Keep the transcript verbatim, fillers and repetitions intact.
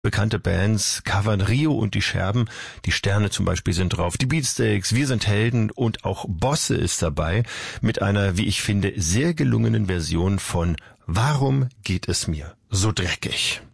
Bekannte Bands covern Rio und die Scherben. Die Sterne zum Beispiel sind drauf. Die Beatsteaks, Wir sind Helden und auch Bosse ist dabei mit einer, wie ich finde, sehr gelungenen Version von Warum geht es mir so dreckig?